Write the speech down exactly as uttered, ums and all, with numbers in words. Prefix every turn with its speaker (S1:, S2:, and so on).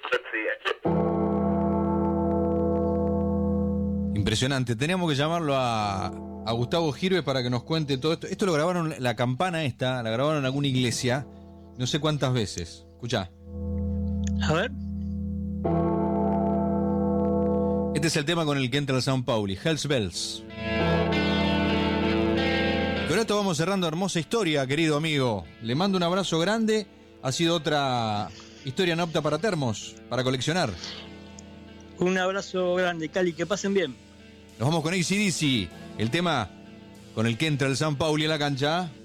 S1: Impresionante. Teníamos que llamarlo a, a Gustavo Girves para que nos cuente todo esto. Esto lo grabaron, la campana esta, la grabaron en alguna iglesia, no sé cuántas veces. Escuchá.
S2: A ver.
S1: Este es el tema con el que entra el San Pauli, Hells Bells. Con esto vamos cerrando hermosa historia, querido amigo. Le mando un abrazo grande. Ha sido otra historia no apta para termos, para coleccionar.
S2: Un abrazo grande, Cali, que pasen bien.
S1: Nos vamos con A C/D C, el tema con el que entra el San Pauli a la cancha.